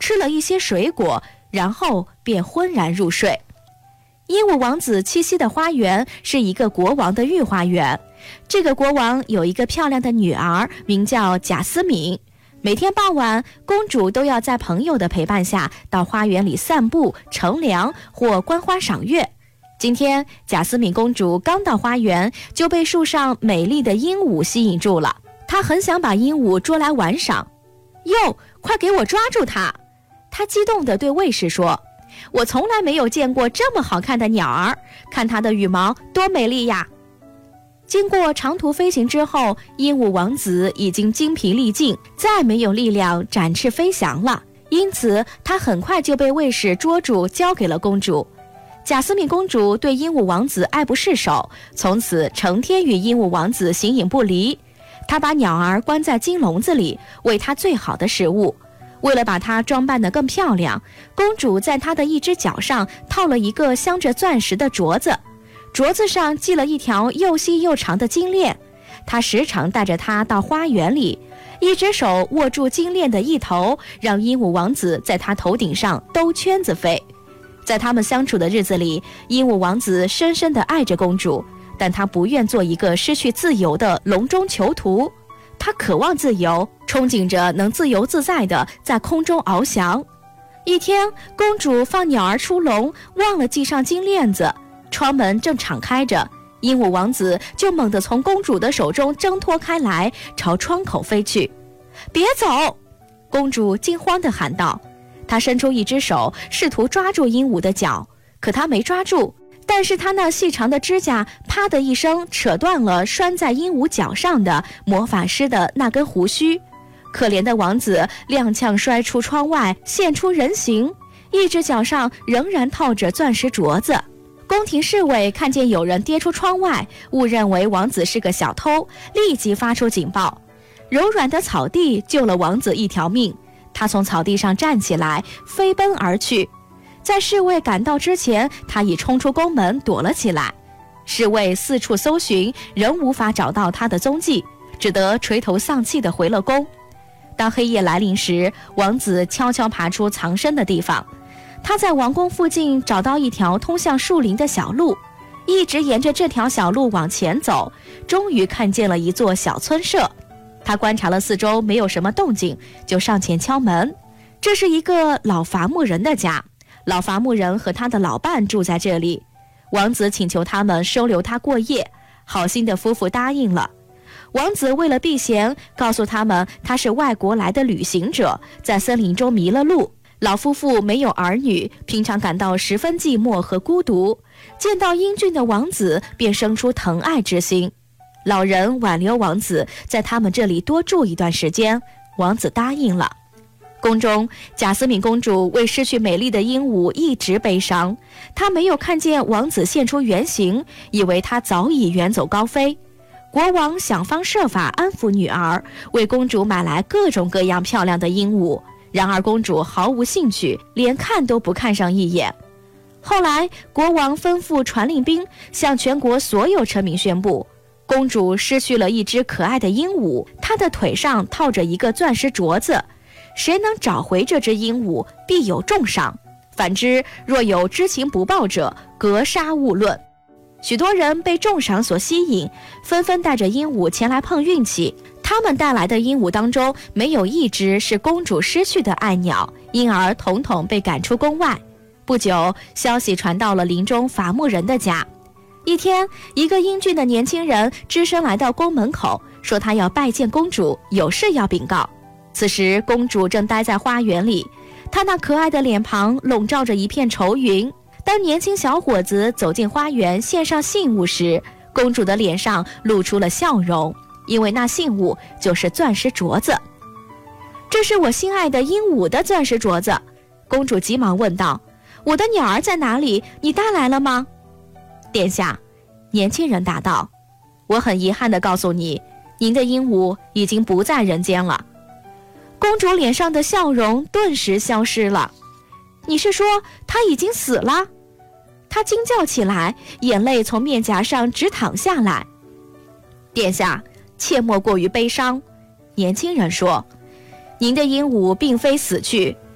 吃了一些水果，然后便昏然入睡。鹦鹉王子栖息的花园是一个国王的御花园，这个国王有一个漂亮的女儿，名叫贾斯敏。每天傍晚，公主都要在朋友的陪伴下到花园里散步、乘凉或观花赏月。今天，贾斯敏公主刚到花园，就被树上美丽的鹦鹉吸引住了。她很想把鹦鹉捉来玩赏。哟，快给我抓住它！她激动地对卫士说：“我从来没有见过这么好看的鸟儿，看它的羽毛多美丽呀！”经过长途飞行之后，鹦鹉王子已经精疲力尽，再没有力量展翅飞翔了。因此，他很快就被卫士捉住，交给了公主。贾斯敏公主对鹦鹉王子爱不释手，从此成天与鹦鹉王子形影不离。她把鸟儿关在金笼子里，喂它最好的食物。为了把它装扮得更漂亮，公主在她的一只脚上套了一个镶着钻石的镯子，镯子上系了一条又细又长的金链。她时常带着它到花园里，一只手握住金链的一头，让鹦鹉王子在她头顶上兜圈子飞。在他们相处的日子里，鹦鹉王子深深地爱着公主，但他不愿做一个失去自由的笼中囚徒。他渴望自由，憧憬着能自由自在地在空中翱翔。一天，公主放鸟儿出笼，忘了系上金链子，窗门正敞开着，鹦鹉王子就猛地从公主的手中挣脱开来，朝窗口飞去。别走！公主惊慌地喊道。她伸出一只手，试图抓住鹦鹉的脚，可她没抓住，但是她那细长的指甲啪的一声扯断了拴在鹦鹉脚上的魔法师的那根胡须。可怜的王子踉跄摔出窗外，现出人形，一只脚上仍然套着钻石镯子。宫廷侍卫看见有人跌出窗外，误认为王子是个小偷，立即发出警报。柔软的草地救了王子一条命，他从草地上站起来，飞奔而去。在侍卫赶到之前，他已冲出宫门躲了起来。侍卫四处搜寻，仍无法找到他的踪迹，只得垂头丧气地回了宫。当黑夜来临时，王子悄悄爬出藏身的地方。他在王宫附近找到一条通向树林的小路，一直沿着这条小路往前走，终于看见了一座小村舍。他观察了四周，没有什么动静，就上前敲门。这是一个老伐木人的家，老伐木人和他的老伴住在这里。王子请求他们收留他过夜，好心的夫妇答应了。王子为了避嫌，告诉他们他是外国来的旅行者，在森林中迷了路。老夫妇没有儿女，平常感到十分寂寞和孤独，见到英俊的王子便生出疼爱之心。老人挽留王子在他们这里多住一段时间，王子答应了。宫中，贾斯敏公主为失去美丽的鹦鹉一直悲伤，她没有看见王子现出原形，以为他早已远走高飞。国王想方设法安抚女儿，为公主买来各种各样漂亮的鹦鹉，然而公主毫无兴趣，连看都不看上一眼。后来，国王吩咐传令兵向全国所有臣民宣布，公主失去了一只可爱的鹦鹉，她的腿上套着一个钻石镯子，谁能找回这只鹦鹉，必有重赏。反之，若有知情不报者，格杀勿论。许多人被重赏所吸引，纷纷带着鹦鹉前来碰运气。他们带来的鹦鹉当中，没有一只是公主失去的爱鸟，因而统统被赶出宫外。不久，消息传到了林中伐木人的家。一天，一个英俊的年轻人只身来到宫门口，说他要拜见公主，有事要禀告。此时，公主正待在花园里，她那可爱的脸庞笼罩着一片愁云。当年轻小伙子走进花园献上信物时，公主的脸上露出了笑容，因为那信物就是钻石镯子。这是我心爱的鹦鹉的钻石镯子。公主急忙问道：我的鸟儿在哪里？你带来了吗？殿下，年轻人答道：我很遗憾地告诉你，您的鹦鹉已经不在人间了。公主脸上的笑容顿时消失了。你是说他已经死了？她惊叫起来，眼泪从面颊上直淌下来。殿下，切莫过于悲伤。年轻人说：您的鹦鹉并非死去，